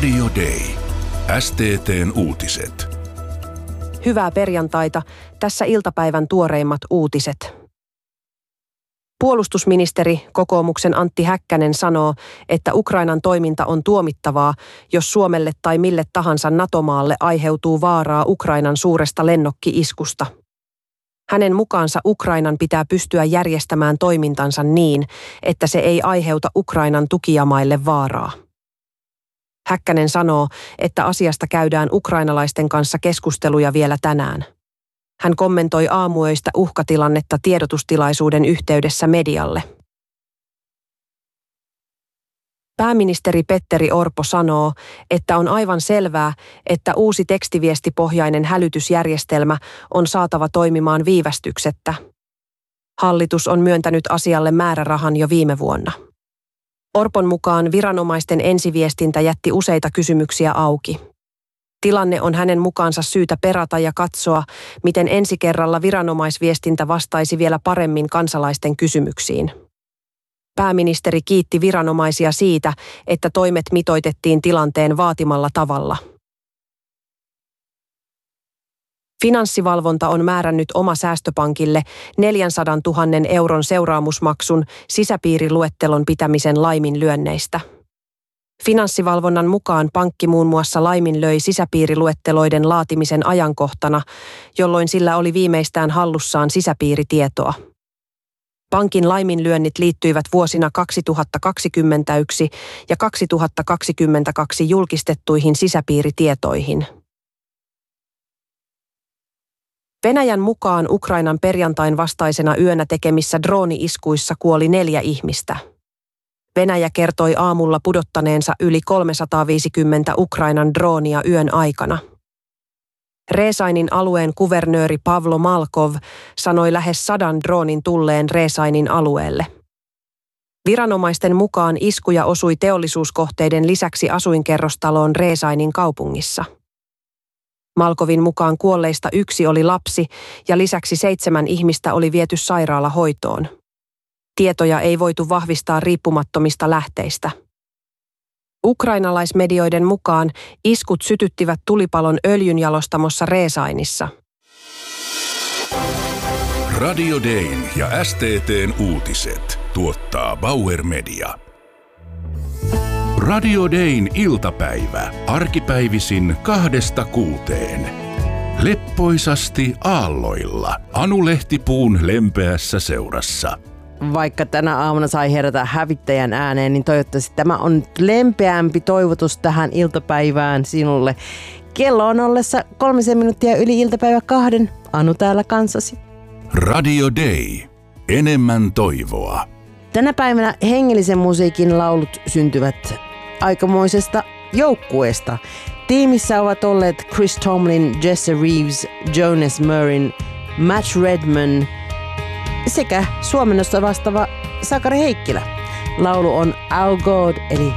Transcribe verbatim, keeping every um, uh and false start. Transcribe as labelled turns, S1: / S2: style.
S1: Radio Day. S T T:n uutiset.
S2: Hyvää perjantaita. Tässä iltapäivän tuoreimmat uutiset. Puolustusministeri, kokoomuksen Antti Häkkänen sanoo, että Ukrainan toiminta on tuomittavaa, jos Suomelle tai mille tahansa NATO-maalle aiheutuu vaaraa Ukrainan suuresta lennokki-iskusta. Hänen mukaansa Ukrainan pitää pystyä järjestämään toimintansa niin, että se ei aiheuta Ukrainan tukijamaille vaaraa. Häkkänen sanoo, että asiasta käydään ukrainalaisten kanssa keskusteluja vielä tänään. Hän kommentoi aamuyöistä uhkatilannetta tiedotustilaisuuden yhteydessä medialle. Pääministeri Petteri Orpo sanoo, että on aivan selvää, että uusi tekstiviestipohjainen hälytysjärjestelmä on saatava toimimaan viivästyksettä. Hallitus on myöntänyt asialle määrärahan jo viime vuonna. Orpon mukaan viranomaisten ensiviestintä jätti useita kysymyksiä auki. Tilanne on hänen mukaansa syytä perata ja katsoa, miten ensi kerralla viranomaisviestintä vastaisi vielä paremmin kansalaisten kysymyksiin. Pääministeri kiitti viranomaisia siitä, että toimet mitoitettiin tilanteen vaatimalla tavalla. Finanssivalvonta on määrännyt oma säästöpankille neljänsadantuhannen euron seuraamusmaksun sisäpiiriluettelon pitämisen laiminlyönneistä. Finanssivalvonnan mukaan pankki muun muassa laiminlöi sisäpiiriluetteloiden laatimisen ajankohtana, jolloin sillä oli viimeistään hallussaan sisäpiiritietoa. Pankin laiminlyönnit liittyivät vuosina kaksituhattakaksikymmentäyksi ja kaksituhattakaksikymmentäkaksi julkistettuihin sisäpiiritietoihin. Venäjän mukaan Ukrainan perjantain vastaisena yönä tekemissä drooni-iskuissa kuoli neljä ihmistä. Venäjä kertoi aamulla pudottaneensa yli kolmesataaviisikymmentä Ukrainan droonia yön aikana. Rezainin alueen kuvernööri Pavlo Malkov sanoi lähes sadan droonin tulleen Rezainin alueelle. Viranomaisten mukaan iskuja osui teollisuuskohteiden lisäksi asuinkerrostaloon Rezainin kaupungissa. Malkovin mukaan kuolleista yksi oli lapsi ja lisäksi seitsemän ihmistä oli viety sairaalahoitoon. Tietoja ei voitu vahvistaa riippumattomista lähteistä. Ukrainalaismedioiden mukaan iskut sytyttivät tulipalon öljynjalostamossa Rezainissa.
S1: Radio Dayn ja S T T:n uutiset tuottaa Bauer Media. Radio Dayn iltapäivä arkipäivisin kahdesta kuuteen. Leppoisasti aalloilla Anu Lehtipuun lempeässä seurassa.
S3: Vaikka tänä aamuna sai herätä hävittäjän ääneen, niin toivottavasti tämä on lempeämpi toivotus tähän iltapäivään sinulle. Kello on ollessa kolmisen minuuttia yli iltapäivä kahden. Anu täällä kanssasi.
S1: Radio Day. Enemmän toivoa.
S3: Tänä päivänä hengellisen musiikin laulut syntyvät aikamoisesta joukkueesta. Tiimissä ovat olleet Chris Tomlin, Jesse Reeves, Jonas Murrin, Matt Redman sekä suomennosta vastaava Sakari Heikkilä. Laulu on Our God eli